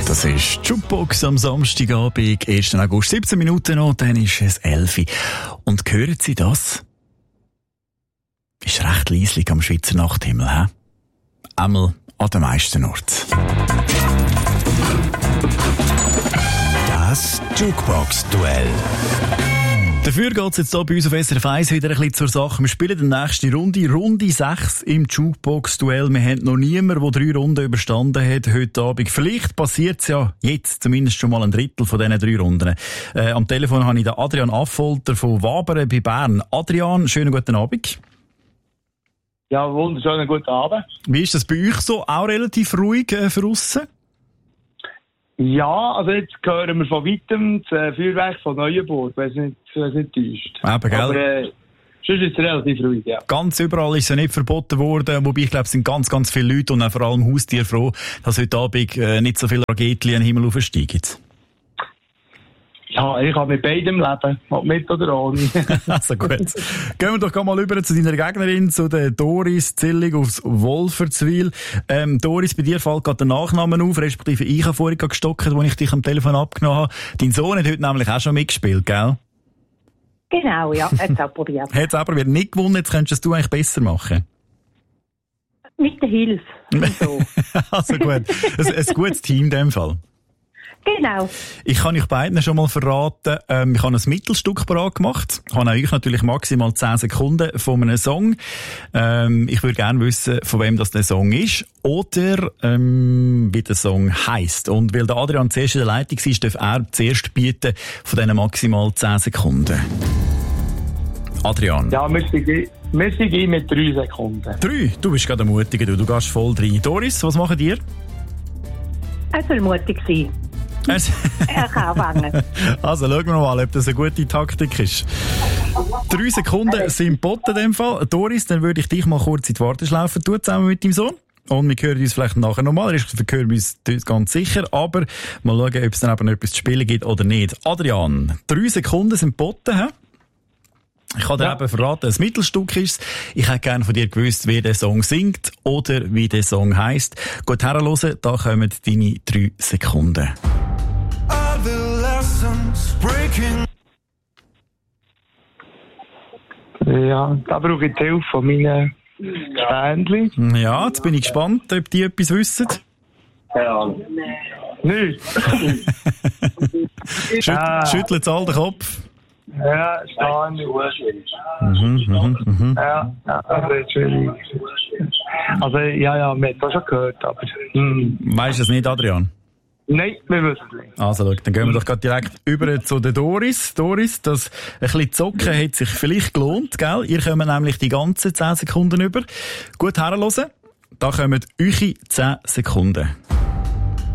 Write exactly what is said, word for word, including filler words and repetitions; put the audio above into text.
Das ist Jukebox am Samstagabend, ersten August, siebzehn Minuten noch, dann ist es elf Uhr. Und hören Sie das? Ist recht leislich am Schweizer Nachthimmel, hä? Einmal an den meisten Orten. Das Jukebox-Duell. Dafür geht es jetzt hier bei uns auf S R F eins wieder ein bisschen zur Sache. Wir spielen die nächste Runde, Runde sechs im Jukebox-Duell. Wir haben noch niemanden, der drei Runden überstanden hat heute Abend. Vielleicht passiert es ja jetzt zumindest schon mal ein Drittel von diesen drei Runden. Äh, am Telefon habe ich den Adrian Affolter von Wabern bei Bern. Adrian, schönen guten Abend. Ja, wunderschönen guten Abend. Wie ist das bei euch so? Auch relativ ruhig äh, für aussen? Ja, also jetzt hören wir von weitem das Feuerwerk von Neuenburg, wenn es nicht, nicht täuscht. Eben, gell? Aber äh, sonst ist es relativ ruhig, ja. Ganz überall ist es ja nicht verboten worden, wobei ich glaube, es sind ganz, ganz viele Leute und auch vor allem Haustiere froh, dass heute Abend äh, nicht so viele Raketen in den Himmel aufsteigen. Ja, ich kann mit beidem leben, ob mit oder ohne. Also gut. Gehen wir doch mal über zu deiner Gegnerin, zu der Doris Zillig aus Wolfertswil. Ähm, Doris, bei dir fällt gerade der Nachname auf, respektive ich habe vorhin gestockt, als ich dich am Telefon abgenommen habe. Dein Sohn hat heute nämlich auch schon mitgespielt, gell? Genau, ja, hat es auch probiert. Hat es aber wieder nicht gewonnen, jetzt könntest du eigentlich besser machen. Mit der Hilfe. Und so. Also gut, ein, ein gutes Team in dem Fall. Genau. Ich kann euch beiden schon mal verraten, ähm, ich habe ein Mittelstück parat gemacht. Ich habe euch natürlich maximal zehn Sekunden von einem Song. Ähm, ich würde gerne wissen, von wem das der Song ist oder ähm, wie der Song heisst. Und weil der Adrian zuerst in der Leitung war, darf er zuerst bieten von diesen maximal zehn Sekunden. Adrian. Ja, wir sind, wir sind mit drei Sekunden. Drei? Du bist gerade mutig, du, du gehst voll rein. Doris, was machen ihr? Er soll mutig sein. Er kann anfangen. Also, schauen wir mal, ob das eine gute Taktik ist. Drei Sekunden sind geboten in dem Fall. Doris, dann würde ich dich mal kurz in die Warteschlaufe tun, zusammen mit deinem Sohn. Und wir hören uns vielleicht nachher nochmal. Wir hören uns ganz sicher. Aber mal schauen, ob es dann eben etwas zu spielen gibt oder nicht. Adrian, drei Sekunden sind geboten, hä? Ich kann dir ja eben verraten, ein Mittelstück ist. Ich hätte gerne von dir gewusst, wie der Song singt oder wie der Song heisst. Gut herhören, da kommen deine drei Sekunden. Ja, da brauche ich die Hilfe von meinen Fähnchen. Ja, jetzt bin ich gespannt, ob die etwas wissen. Ja. Nicht. Schütt, ah. Schüttelt all den Kopf. Ja, Stein. Mhm, mhm, mhm. Ja, ja, das ist schwierig. Also, ja, ja, man hat das schon gehört, aber... Hm. Weisst du es nicht, Adrian? Nein, wir wissen es nicht. Also, schau, dann gehen wir doch gerade direkt über zu der Doris. Doris, das ein bisschen Zocken hat sich vielleicht gelohnt, gell? Ihr kommt nämlich die ganzen zehn Sekunden über. Gut herhören. Da kommen eure zehn Sekunden.